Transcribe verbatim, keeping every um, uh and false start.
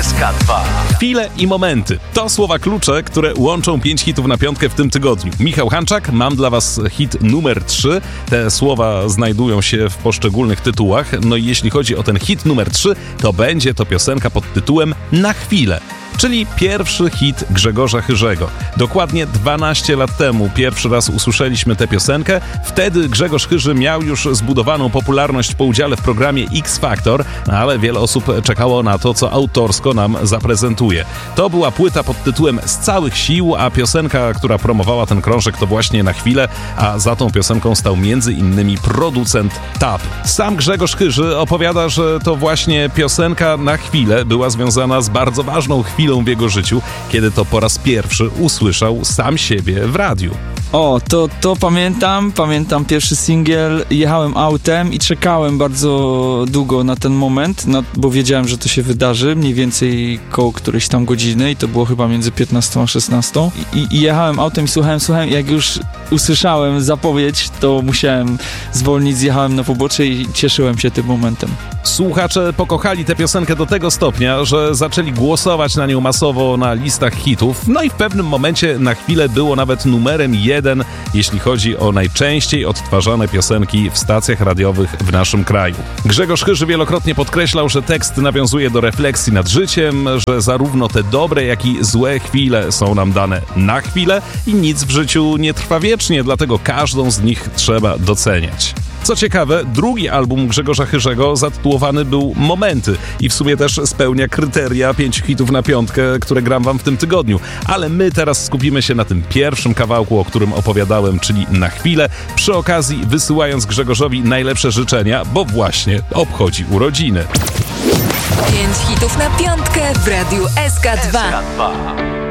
S K dwa. Chwile i momenty. To słowa klucze, które łączą pięć hitów na piątkę w tym tygodniu. Michał Hanczak, mam dla was hit numer trzy. Te słowa znajdują się w poszczególnych tytułach. No i jeśli chodzi o ten hit numer trzy, to będzie to piosenka pod tytułem Na chwilę. Czyli pierwszy hit Grzegorza Chyrzego. Dokładnie dwanaście lat temu pierwszy raz usłyszeliśmy tę piosenkę. Wtedy Grzegorz Chyrzy miał już zbudowaną popularność po udziale w programie X Factor, ale wiele osób czekało na to, co autorsko nam zaprezentuje. To była płyta pod tytułem Z całych sił, a piosenka, która promowała ten krążek, to właśnie Na chwilę, a za tą piosenką stał między innymi producent Tab. Sam Grzegorz Chyrzy opowiada, że to właśnie piosenka Na chwilę była związana z bardzo ważną chwilą w jego życiu, kiedy to po raz pierwszy usłyszał sam siebie w radiu. O, to, to pamiętam, pamiętam pierwszy singiel, jechałem autem i czekałem bardzo długo na ten moment, no, bo wiedziałem, że to się wydarzy, mniej więcej koło którejś tam godziny i to było chyba między piętnastą a szesnastą i, i jechałem autem i słuchałem, słuchałem, jak już usłyszałem zapowiedź, to musiałem zwolnić, zjechałem na pobocze i cieszyłem się tym momentem. Słuchacze pokochali tę piosenkę do tego stopnia, że zaczęli głosować na nią masowo na listach hitów, no i w pewnym momencie Na chwilę było nawet numerem jeden, jeśli chodzi o najczęściej odtwarzane piosenki w stacjach radiowych w naszym kraju. Grzegorz Chyrzy wielokrotnie podkreślał, że tekst nawiązuje do refleksji nad życiem, że zarówno te dobre, jak i złe chwile są nam dane na chwilę i nic w życiu nie trwa wiecznie, dlatego każdą z nich trzeba doceniać. Co ciekawe, drugi album Grzegorza Chyrzego zatytułowany był Momenty i w sumie też spełnia kryteria pięciu hitów na piątkę, które gram wam w tym tygodniu. Ale my teraz skupimy się na tym pierwszym kawałku, o którym opowiadałem, czyli Na chwilę, przy okazji wysyłając Grzegorzowi najlepsze życzenia, bo właśnie obchodzi urodziny. Pięć hitów na piątkę w Radiu S K dwa.